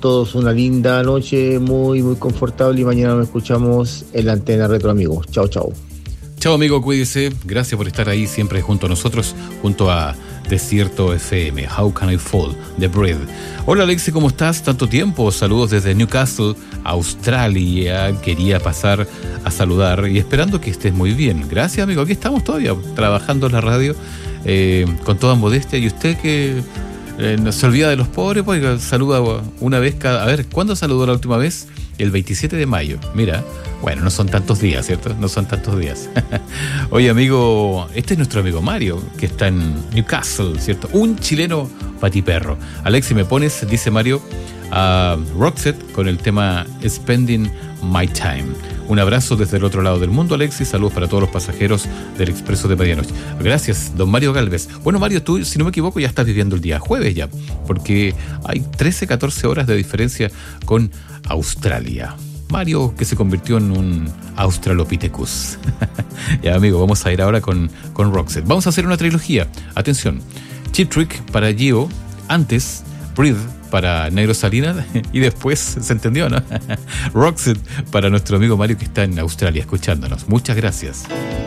todos una linda noche, muy, muy confortable y mañana nos escuchamos en la antena Retro, amigos. Chao, chao. Chao, amigo, cuídese. Gracias por estar ahí siempre junto a nosotros, junto a Desierto FM. How Can I Fall? The Bread. Hola, Alexi, ¿cómo estás? Tanto tiempo. Saludos desde Newcastle, Australia. Quería pasar a saludar y esperando que estés muy bien. Gracias, amigo. Aquí estamos todavía trabajando en la radio con toda modestia. Y usted que no se olvida de los pobres, pues saluda una vez cada... A ver, ¿cuándo saludó la última vez? El 27 de mayo. Mira, bueno, no son tantos días, ¿cierto? No son tantos días. Oye, amigo, este es nuestro amigo Mario, que está en Newcastle, ¿cierto? Un chileno patiperro. Alexi, ¿me pones, dice Mario, a Roxette con el tema Spending My Time? Un abrazo desde el otro lado del mundo, Alexis. Saludos para todos los pasajeros del Expreso de Medianoche. Gracias, don Mario Galvez. Bueno, Mario, tú, si no me equivoco, ya estás viviendo el día jueves ya, porque hay 13, 14 horas de diferencia con Australia. Mario, que se convirtió en un Australopithecus. Ya, amigo, vamos a ir ahora con Roxette. Vamos a hacer una trilogía. Atención. Cheap Trick para Gio. Antes, Breathe para Negro Salinas. Y después, ¿se entendió, no? Roxette para nuestro amigo Mario, que está en Australia escuchándonos. Muchas gracias.